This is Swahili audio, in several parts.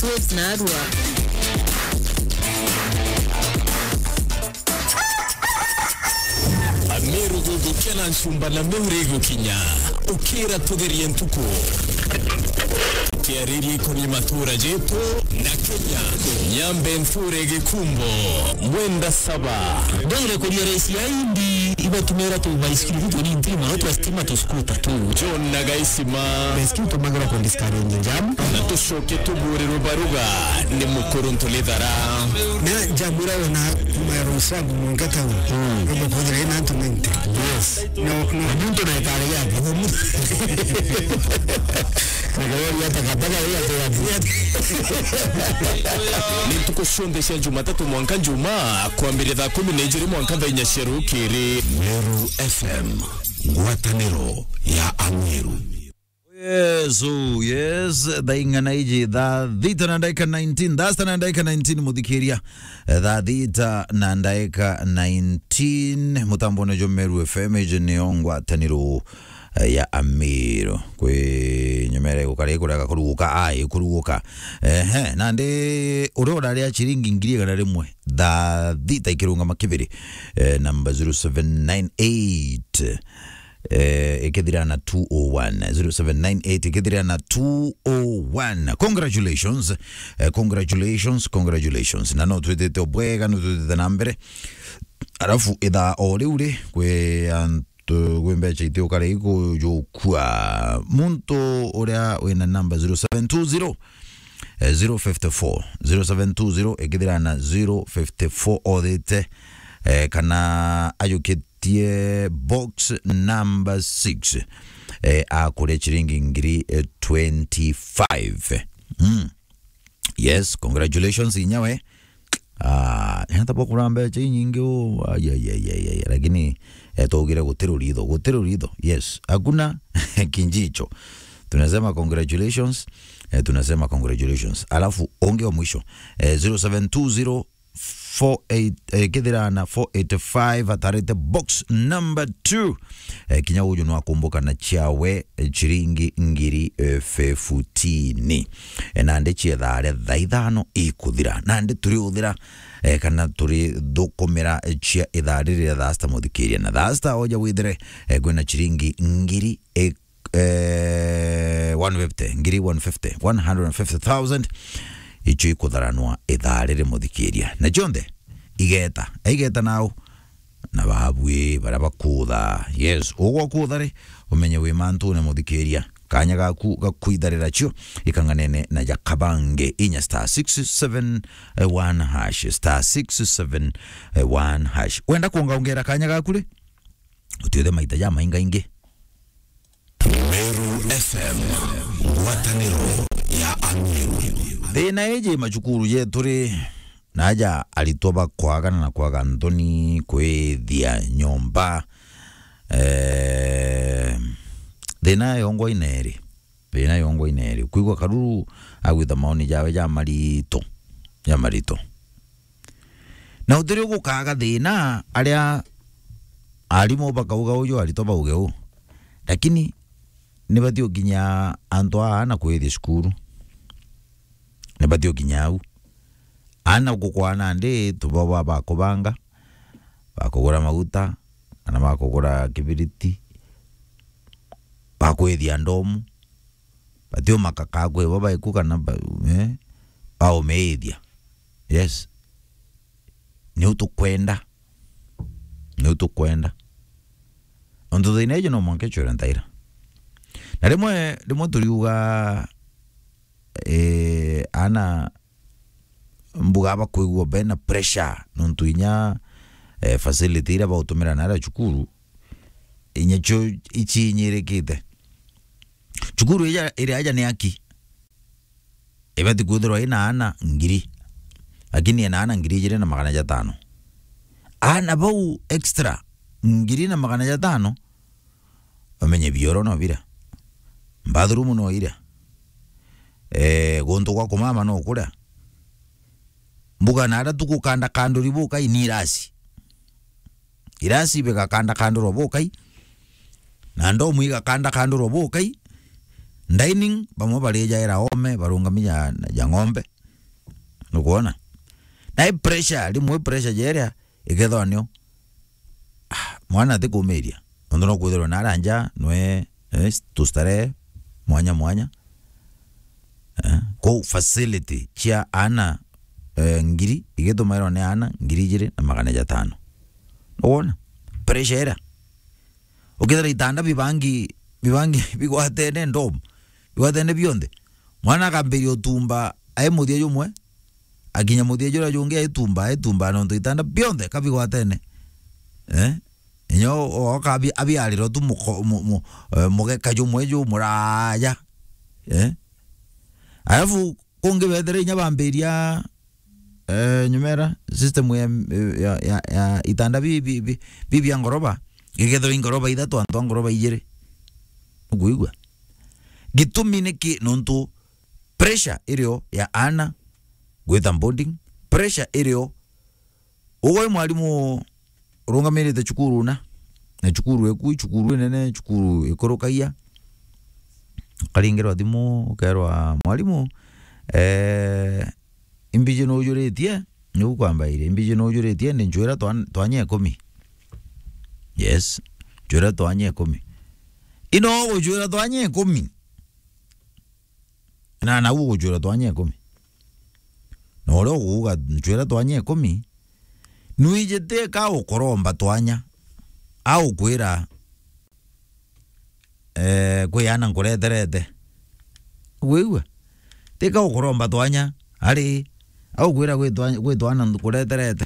Twits na Arua. Ameru gugu kena nsumba na meurego kinya. Ukira tudiri entuko. Kiariri kuni matura jeto na Kenya. Nyambe mfurege kumbo. Mwenda saba. Dongre kulia resi ya indi. Iba tumera tu baiskili vitu ni intima. Notu astima tu skuta tu. John Nagaisima. Baiskili tu magara kwa diskari njam. Na tushoke tubure rubaruga. Ni mukuru ntulidhara. Na jabura wana kumarusa kumungata hu. Rubo kudira ina tumente. Yes. No muntu na itali yake. Nagawa yata kataka yata. Ni tukushondesha Jumatatu mwanka Juma kuambiri dha 10 mwanka dha inyasheru kiri Meru FM Ngwataniro ya Ameru. Yes, dainga na iji da dhita na ndaika 19, dasta na ndaika 19 mudhikiria da dhita na ndaika 19 mutambone jo Meru FM iji Ngwataniro ya Ameru kwe nyumere kukare kuraka kuruguka nande urora ria chiringi ngiri kana rimwe da dhita ikirunga makibiri number 0798 ikithira na 201 0798 ikithira na 201. Congratulations na no twitete obwega no twitete nambere arafu itha oriure kwe gwembe chaitio kare iko jokua muntu uria wina number 0720 054 ikithira na 054 odete kana ayuketie box number 6 akure chiringi ngiri 25. Yes, congratulations inyawe. Hata pokurambe cha nyingi lakini togire gutero rido. Yes, hakuna kinjicho. Tunasema congratulations. Alafu onge wa mwisho 0720 kithira na 485 atarete box number 2 kinya uju no akumbuka na chawe chiringi ngiri 15 nande chiethare thaithano ikuthira nande turi uthira kana turi thukumira chia itharire thasta muthikiria na thasta oja withire gwina chiringi ngiri 150,000 icho ikutharanwa itharire muthikiria na jonde igeta nao na babwe barabakutha. Yes, ugo kuthare umenye we mantu na muthikiria kanya gaku gakuitharira cio ikanganene na jakabange inya star 671 hash star 671 hash wenda kuongera kanya gaku ri utiothe maita ja mainga ingi. Meru FM Ngwataniro ya Ameru. Thina eje machukuru ye turi naja alitoba kwagana na kwaga Anthony kwethia nyomba thina yongo ineri kuigwa karuru agwitha maoni jawe ja marito na utiri gukaga thina aria alimo bakauga ujo alitoba ugeu lakini nibathio ginya antwa ana kwethia skuru nibathio ginyau ana gukwana ndi tubaba bakubanga bakugura maguta kana bakugura kibiriti bakwethia ndomu bathio makakagwe baba ikuka na bao meithia. Yes, ni utukwenda ondo thine no mwanke chora ntaira na rimwe turiuga ana mbuga bakwigwa bena pressure nontu inya facility ira bautumira nara chukuru inya cho ichinyerekete chukuru ira aja ni aki ebati kudro ina ana ngiri lakini ana ngiri jire na 500 ana bau extra ngiri na 500 amenye bioro no bira bathroom no ira gonto kwa kumama no kura mbuga nara tukukanda kando ribuka inirasi beka kanda kando robokai na ndo muiga kanda kando robokai dining bamwe baleja era ome barungamia ya ng'ombe nukuona na pressure limwe pressure jeria igethonio mwana tikumeria ondo no kuthero naranja nwe tustare mwanya ko facility chia ana ngiri igethomero ne ana ngiri jire na 500 nukuona pressure era ukithera itanda bibangi bigwatene ndom bigwatene bionde mwana kamberio tumba ai muthia jumwe aginya muthia jura jungi aitumba no itanda bionde kabigwatene enyo okabi abiariro tu mugeka jumwe ju muraya alafu konge bedere nya bamberia nyumera system ya itanda bibi angoroba igethero ingoroba ithatu antu ngoroba igire guigwa gitumi niki nontu pressure irio ya ana gwetha bonding pressure irio uwe mwalimu rungamirite chukuru na chukuru eku chukuru nene chukuru ikorokaia kalingero thimu ukerwa mwalimu imbije no juretie ni kwambaire imbije no juretie ni njwera twanye 10 yes njwera twanye 10 ino ujura twanye 10 na ujura twanye 10 no ro uga njwera twanye 10 nuijete ka ukoromba twanya au kwira kwiyana ngureterete wewe teka ukoromba twanya ari au kwira gwitwana ngureterete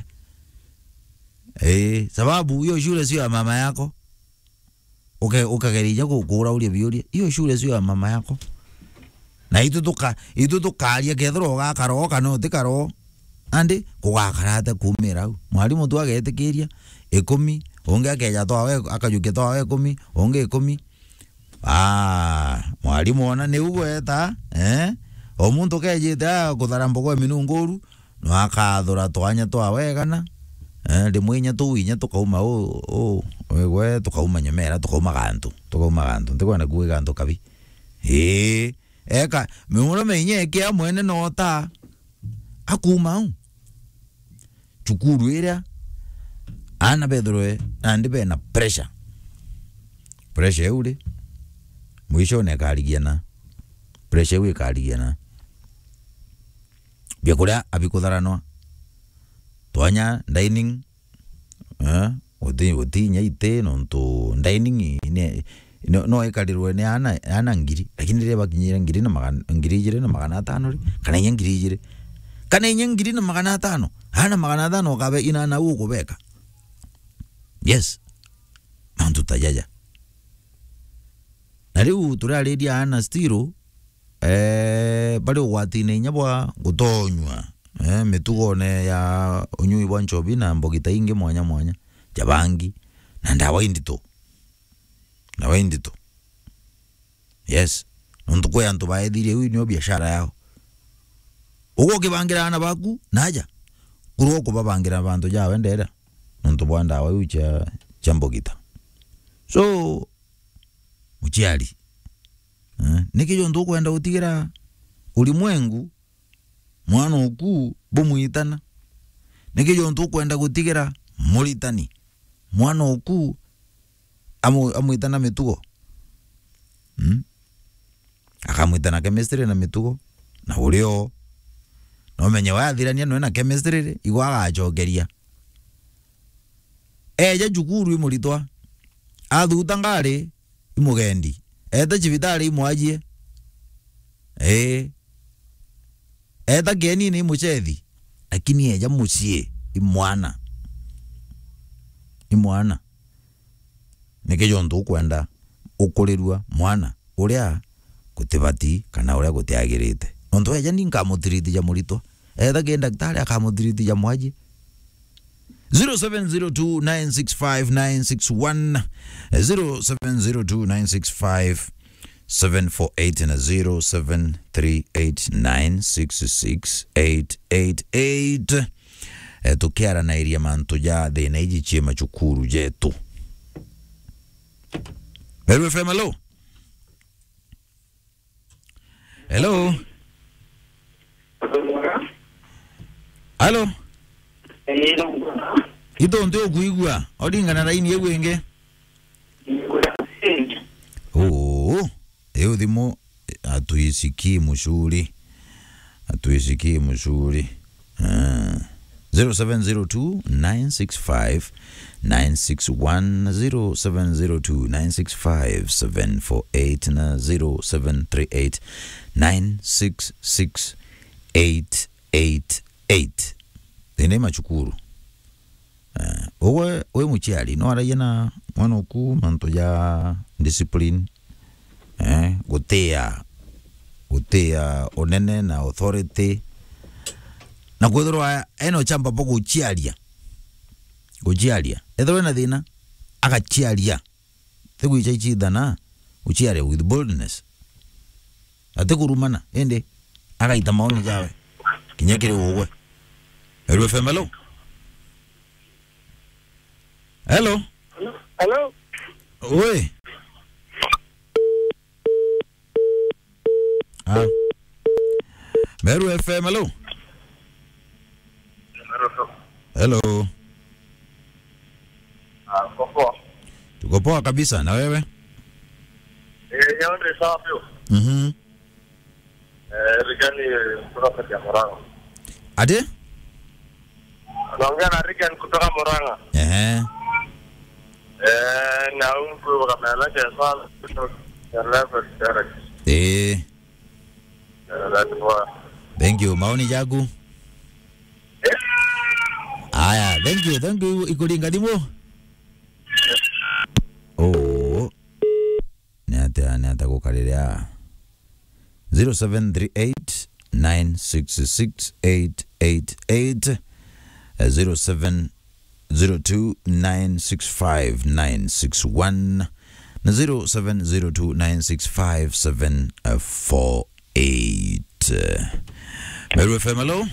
sababu hiyo shule sio ya mama yako ukagerija kukura uri biuria hiyo shule sio ya mama yako na itu tukaria kethro gakaro kana utikaro andi kugakarate kumira mwalimu tu agetikiria 10 onge akeja twawe akajuke twawe 10 onge 10 mwalimu ona ni ugweta omuntu kejita kuthara mbogo minunguru no akathura twanya twawe kana rimwe inya tukauma wewe tukauma nyemera tukauma gantu ndikwenda kuwe gantu kabi eka mumuro menye kia mwene nota akuma chukuru ira ana bedroe andi bena pressure ule mwisho ne kaligiana pressure we kaligiana biakura abikutharano twanya dining odi nyaite nonto dining no ekadirwe ne ana ngiri lakini reba kinyira ngiri na 500 kana ngiri kana ngiri na 500 ana 500 kabe ina na uko beka yes mantu tajaja nariu turaredi ana stiro bale watine nyabwa gutonywa mitugo ne ya unyui bwa nchobi na mbogita inge mwanya jabangi na ndawa indito yes nontu kwa antu baedire huyu ni biashara yao ugo kibangira ana baku naja kuro ko babangira bantu ja wendera nontu bwa ndawa ucha chambogita so muchiali nikijo ndu kwenda utigira ulimwengu mwana oku bomuitana nikijo ndu kwenda gutigira muritani mwana oku amuitana mitugo akamwitana chemistry na mitugo na ulio no menye wathirania no na chemistry igwa ajogeria eja jukuru imuritwa athuta ngari imugendi eta civitari imwajie eta geni ni muchethi lakini eja mucie imwana nikijo ndu kwenda ukurirwa mwana uria gutibati kana uria gutiagirite onto eja ni nkamutiriti ja muritwa eta ge daktari akamutiriti ja mwaji 0702965961 0702965748 na 0738966888 tukiara na iria mantu ja thina iji chima chukuru jetu Meru FM hello Hello. Hello. Ito ndio kuigwa. Odinga na laini yewenge. Oh. Eo dimo atuisiki mushuri. 0702 965 961 0702 965 748 na 0738 966 888. Tene machukuru. We muchiali no arayena mwana ku manto ya discipline. Gotea onene na authority. Na kwethirwa eno chamba poko uchialia. Ethirwa na thina agachialia. Thigu ichaichithana uchialia with boldness. Ate kurumana ende agaita maoni jawe. Kinyakire uwe. Hello FM, hello. Hello. Hello. Oi. Meru FM, hello. Hello. Tuko poa kabisa na wewe? Nyaonde safi. Rigani kutoka ya Murang'a. Ade? Naongea na Rigan kutoka Murang'a. Na unku kama lake sana ya level direct. Thank you. Maoni jagu. Aya, thank you. Ikulinga dimo. Oh. Nata kukalelea. 0738 966 888 0702 965 961 na 0702 965 748. Meru FM, hello.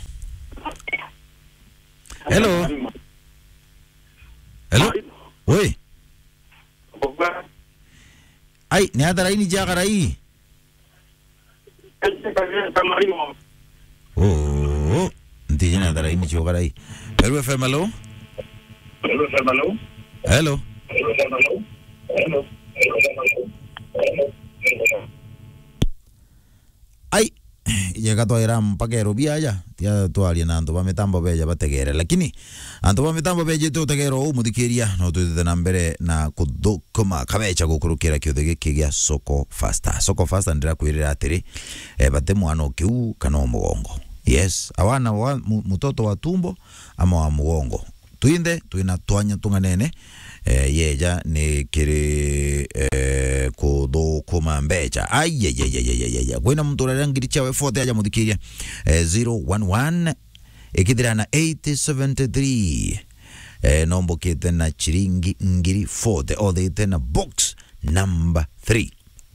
Hello. Oi. Ai, ni hata raini jaka rai. Oh, ndiye na hata raini jaka rai. Meru FM, hello. Hello. Ai, llega to era mpakero biaja tia twali na ndo bametambo beja bategere lakini ando bametambo beje to tegero umudikiria no tuite na mbere na kudukuma kabecha gukurukira kyothe gikigya soko faster ndira kwirira atiri bate mwana kiu kana mugongo. Yes, awana mutoto wa tumbo ama wa mugongo tuinde tuina twanya tunganene yeja ni kiri kudukuma mbecha ayayayayaya kwina mturara ngiri chawe fote aja mudikiria 011 ikidira na 8073 nombo kete na chiringi ngiri fote odete na box number 3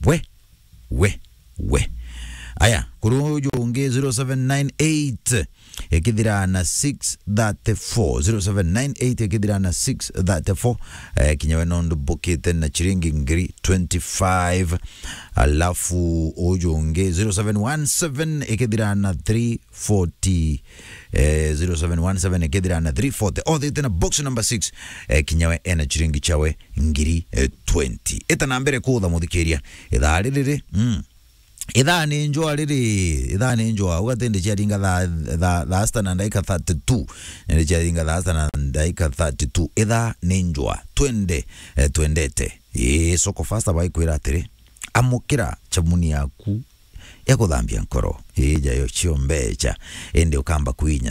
we aya kurujo unge 0798 ekidira na 634 0798 ekidira na 634 kinyawe nondo bokete na chiringi ngiri 25 alafu ojo unge 0717 ekidira na 340 0717 ekidira na 340 odete na box number 6 kinyawe ena chiringi chawe ngiri 20 eta nambere kuda mudikeria idhalirire Idha ni enjoa ugatende charinga the asta na ndaika 32 nende charinga the asta na ndaika 32 idha ni enjoa twendete soko fasta bai kwira atiri amukira chamuni yaku yakuthambia nkoro jayo chiombecha ende ukamba kuinya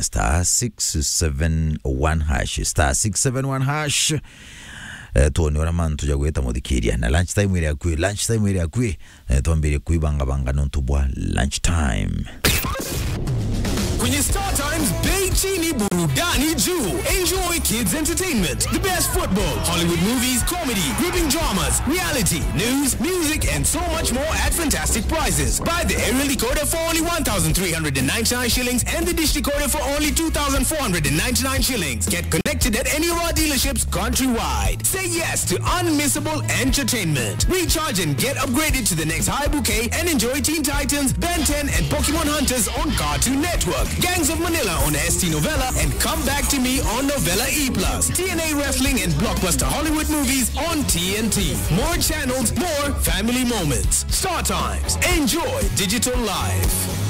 *671# *671# tuone ora mantu jagweta modikiria na lunch time ile akui tuambire kuibanga nontubwa lunch time kwenye Star Times bei chini Burudani Juu. Enjoy kids entertainment, the best football, Hollywood movies, comedy, gripping dramas, reality, news, music, and so much more at fantastic prices. Buy the aerial decoder for only 1,399 shillings and the dish decoder for only 2,499 shillings. Get connected at any of our dealerships countrywide. Say yes to unmissable entertainment. Recharge and get upgraded to the next high bouquet and enjoy Teen Titans, Ben 10, and Pokemon Hunters on Cartoon Network, Gangs of Manila on ST Novella, and Come Back to Me on Novella E+, TNA Wrestling and Blockbuster Hollywood movies on TNT. More channels, more family moments. Star Times. Enjoy digital life.